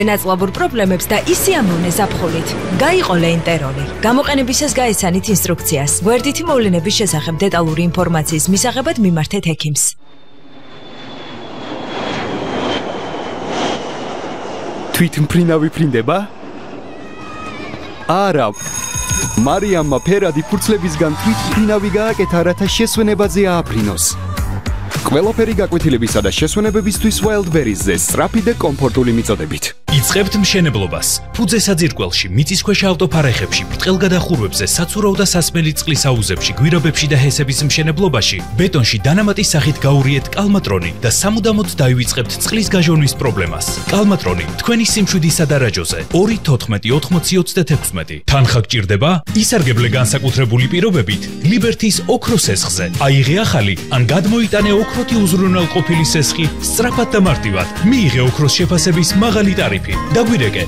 ნაწლავურ პრობლემებს და ისიამოვნე ზაფხულით. გაიყო ლეინტეროლი. გამოყენებისას გაეცანით ინსტრუქციას. გვერდითი მოვლენების შესახებ დეტალური ინფორმაციის მისაღებად მიმართეთ ექიმს. თვითმფრინავი ფრინდება? არა. მარიამმა ფერადი ფურცლებისგან თვითმფრინავი გააკეთა, რათა შესვენებაზე ააფრინოს. ყველაფერი გაკვეთილებისა და შესვენებებისთვის Wildberries-ზე სწრაფი და კომფორტული მიწოდებით. იწყებთ მშენებლობას. ფუძე საძირკველში, მიწისქვეშა ავტოფარეხებში, ბრტყელგადახურვებზე, საცურაო და სასმელი წყლის აუზებში, გვირაბებში და ჰესების მშენებლობაში, ბეტონში დანამატის სახით გაურიეთ კალმატრონი და სამუდამოდ დაივიწყებთ წყლის გაჟონვის პრობლემას. კალმატრონი თქვენი სიმშვიდისა და რაჯოზე 2-14-80-36. თანხა გჭირდება? ისარგებლე განსაკუთრებული პირობებით ლიბერთის ოქროს სესხზე. აიღე ახალი ან გადმოიტანე ოქროთი უზრუნველყოფილი სესხი სწრაფად და მარტივად. მიიღე ოქროს შეფასების მაღალი ტარიფი. დაგვირეკე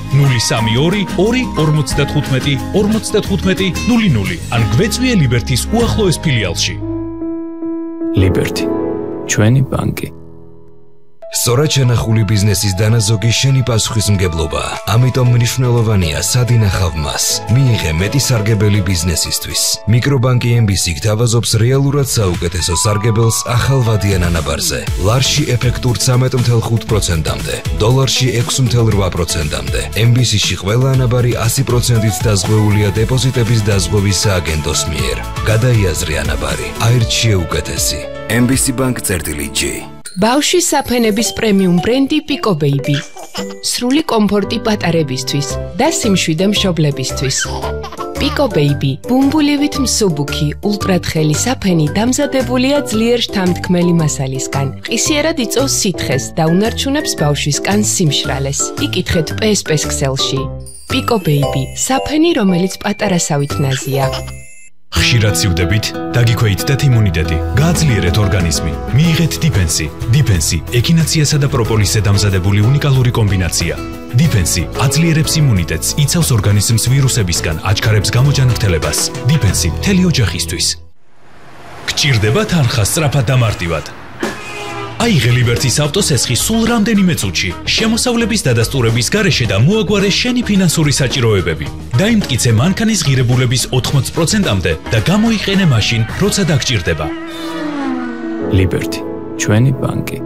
032-45-55-00 ან გვეწვიე ლიბერთის უახლოეს ფილიალში. ლიბერთი, ჩვენი ბანკი. სწორად შენახული ბიზნესის დანაზოგი შენი პასუხისმგებლობაა. ამიტომ მნიშვნელოვანია სად ინახავ მას. მიიღე მეტი სარგებელი ბიზნესისთვის. მიკრობანკი MBC გთავაზობს რეალურად საუკეთესო სარგებელს ახალ ვადიან ანაბარზე. ლარში ეფექტურ 13.5%-მდე, დოლარში 6.8%-მდე. MBC-ში ყველა ანაბარი 100%-ით დაზღვეულია დეპოზიტების დაზღვევის სააგენტოს მიერ. გადაიაზრე ანაბარი. აირჩიე უკეთესი. MBC Bank-G. ბავშვის საფენების პრემიუმ ბრენდი Pico Baby. სრული კომფორტი პატარებისთვის და სიმშვიდე მშობლებისთვის. Pico Baby. ბუმბულივით მსუბუქი, ულტრათხელი საფენი დამზადებულია ძლიერ შთამთქმელი მასალისგან. ყისიერად იწვევს სითხეს და უნარჩუნებს ბავშვის კანს სიმშრალეს. იკითხეთ PSP-ს ქსელში. Pico Baby. საფენი, რომელიც პატარასავით ნაზია. ხშირად სივდებით, დაგიქვეითდეთ იმუნიტეტი, გააძლიერეთ ორგანიზმი. მიიღეთ დიფენსი. დიფენსი ექინაციასა და პროპოლისზე დამზადებული უნიკალური კომბინაცია. დიფენსი აძლიერებს იმუნიტეტს, იცავს ორგანიზმს ვირუსებისგან, აჩქარებს გამოჯანმრთელებას. დიფენსი მთელი ოჯახისთვის. გჭირდება თანხა სწრაფად და მარტივად. აიღე ლიბერთის ავტოსესხი სულ რამდენიმე წუთში, შემოსავლების დადასტურების გარეშე და მოაგვარე შენი ფინანსური საჭიროებები. დაიმტკიცე მანქანის ღირებულების 80%-მდე და გამოიყენე მაშინ, როცა დაგჭირდება. ლიბერთი, ჩვენი ბანკი.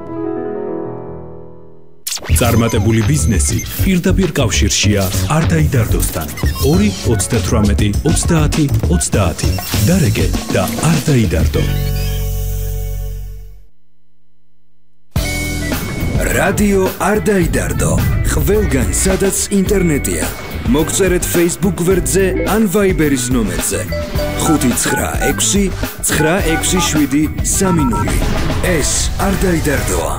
წარმატებული ბიზნესი პირდაპირ კავშირშია არ დაიდარდოსთან. 2-38-30-30. დარეკე და არ დაიდარდო. რადიო არ დაიდარდო. ყველგან სადაც ინტერნეტია. მოგწერეთ Facebook გვერდზე ან Viber-ის ნომერზე 596-967-30. ეს არ დაიდარდოა.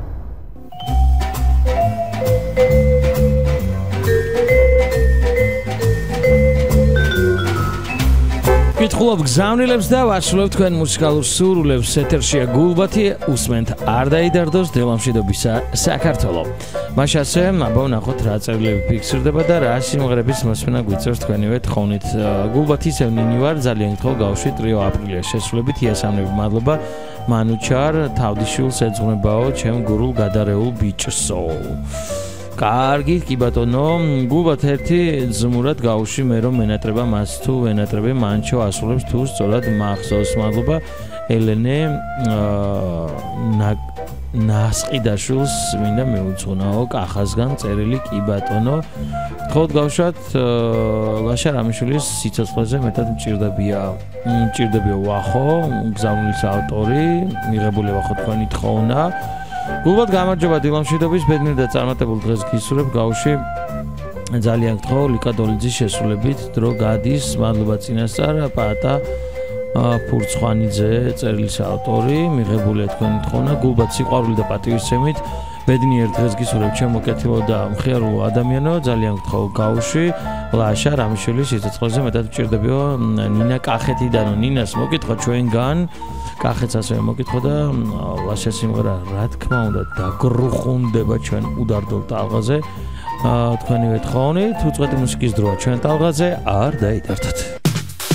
კითხულობ გზავნილებს და ვასრულებ თქვენ მუსიკალურ სურვილებს. ეთერშია გულბათი, უსმენთ არ დაიდარდოს დელამშვიდობისა საქართველო. მაშასე აბა ვნახოთ რა წერილები ფიქსირდება და რა სიმღერების მოსმენა გვიწევს თქვენივე თხოვნით. გულბათის ნინი ვარ, ძალიან გთხოვ გავშვი ტრიო აპრილეს შესრულებით. იასამნები, მადლობა. მანუჩარ, თავდიშვილს ეძღვნებაო ჩემ გურულ გადარეულ ბიჭსო. კარგი, კი ბატონო, გულბათ ერთი ზმურად გავუშვი მე რომ მენატრება მას თუ ვენატრები მანჩო ასრულებს თუ სწორად მახსოვს. მადლობა ელენე ნასყიდაშვილს მინდა მეუძღვნაო კახაზგან წერილი კი ბატონო. თქოდ გავშვათ ლაშა რამიშვილის სიცოცხლეზე მეტად მჭირდებია ვახო, გზავნილის ავტორი, მიღებული ვახო თქვენი თხოვნა. გულბათ გამარჯობა დილამშვიდობის, ბედნიერ და წარმატებულ დღეს გისურვებ. გავუშვი ძალიან გთხოვ ლიკა დოლიძის შესრულებით დრო გადის. მადლობა წინასწარ პაატა ფურცხვანიძე წერილის ავტორი, მიღებულია თქვენი თხოვნა. გულბათ სიყვარული და პატივისცემით ბედნიერ დღეს გისურვებ ჩემო კეთილო და მხიარულო ადამიანო. ძალიან გთხოვ გავუშვი ლაშა რამიშვილის სიცოცხლეზე მეტად მჭირდებიო ნინა კახეთიდანო. ნინას მოკითხა ჩვენგან, კახეთს ასევე მოკითხო და ლაშა სიმღერა რა თქმა უნდა დაგრუხუნდება ჩვენ უდარდოლ ტალღაზე. თქვენივე თხოვნით უწყვეტი მუსიკის დროა ჩვენ ტალღაზე არ დაიდარდოთ.